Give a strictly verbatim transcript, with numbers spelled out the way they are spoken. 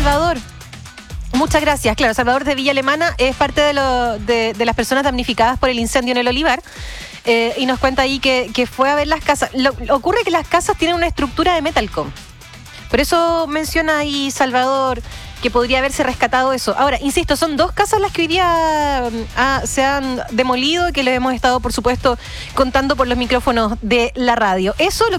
Salvador. Muchas gracias. Claro, Salvador de Villa Alemana es parte de, lo, de, de las personas damnificadas por el incendio en el olivar. Eh, y nos cuenta ahí que, que fue a ver las casas. Lo, ocurre que las casas tienen una estructura de Metalcom. Por eso menciona ahí Salvador que podría haberse rescatado eso. Ahora, insisto, son dos casas las que hoy día ah, se han demolido, que les hemos estado, por supuesto, contando por los micrófonos de la radio. Eso lo